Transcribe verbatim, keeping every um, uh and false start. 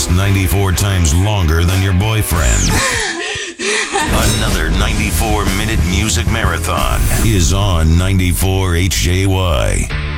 last ninety-four times longer than your boyfriend. Another ninety-four minute music marathon is on ninety-four H J Y.